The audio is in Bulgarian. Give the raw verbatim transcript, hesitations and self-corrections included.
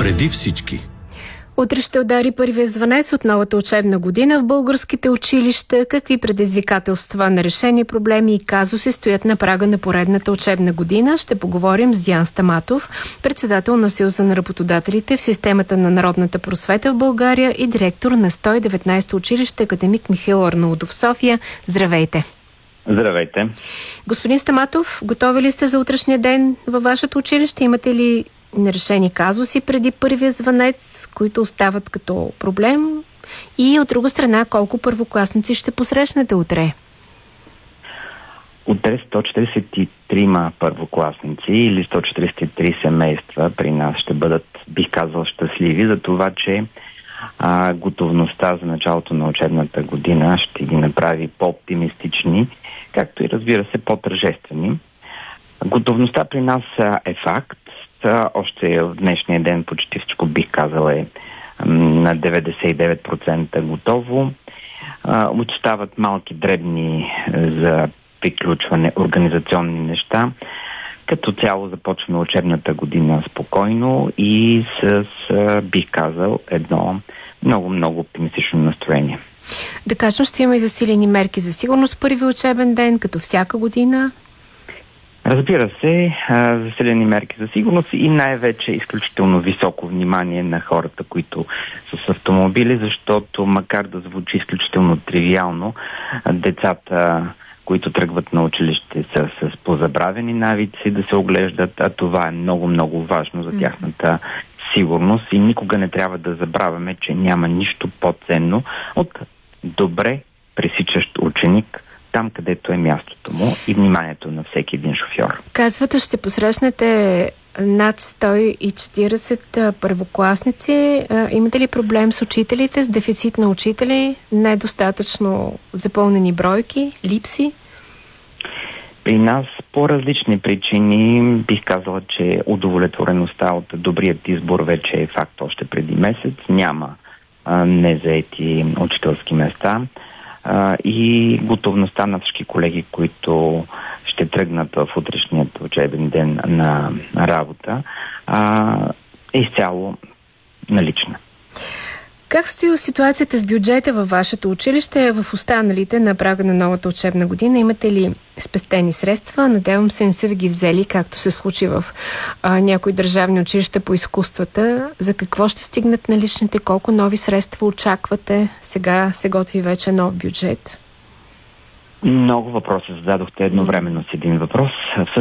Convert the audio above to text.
Преди всички. Утре ще удари първия звънец от новата учебна година в българските училища. Какви предизвикателства, нерешени проблеми и казуси стоят на прага на поредната учебна година? Ще поговорим с Диан Стаматов, председател на Съюза на работодателите в системата на народната просвета в България и директор на сто и деветнадесето училище академик Михаил Арнаудов в София. Здравейте! Здравейте! Господин Стаматов, готови ли сте за утрешния ден във вашето училище? Имате ли нерешени казуси преди първия звънец, които остават като проблем? И от друга страна, колко първокласници ще посрещнете утре? Утре сто четиридесет и три първокласници или сто четиридесет и три семейства при нас ще бъдат, бих казал, щастливи за това, че а, готовността за началото на учебната година ще ги направи по-оптимистични, както и, разбира се, по-тържествени. Готовността при нас е факт. Още в днешния ден почти всичко, бих казал, е на деветдесет и девет процента готово. Остават малки дребни за приключване организационни неща. Като цяло започваме учебната година спокойно и с, бих казал, едно много-много оптимистично настроение. Да кажем, ще има и засилени мерки за сигурност първи учебен ден, като всяка година? Разбира се, заселени мерки за сигурност и най-вече изключително високо внимание на хората, които са с автомобили, защото макар да звучи изключително тривиално, децата, които тръгват на училище, са с позабравени навици да се оглеждат, а това е много-много важно за тяхната сигурност и никога не трябва да забравяме, че няма нищо по-ценно от добре пресичащ ученик там, където е мястото му и вниманието на всеки един шофьор. Казвате, ще посрещнете над сто и четиридесет първокласници. Имате ли проблем с учителите, с дефицит на учители, недостатъчно запълнени бройки, липси? При нас по различни причини бих казала, че удовлетвореността от добрият избор вече е факт още преди месец. Няма а, незаети учителски места. Uh, и готовността на всички колеги, които ще тръгнат в утрешният учебен ден на работа, uh, е изцяло налична. Как стои ситуацията с бюджета във вашето училище, в останалите на прага на новата учебна година? Имате ли спестени средства? Надявам се, не са ви ги взели, както се случи в а, някои държавни училища по изкуствата. За какво ще стигнат наличните? Колко нови средства очаквате? Сега се готви вече нов бюджет. Много въпроси зададохте едновременно с един въпрос.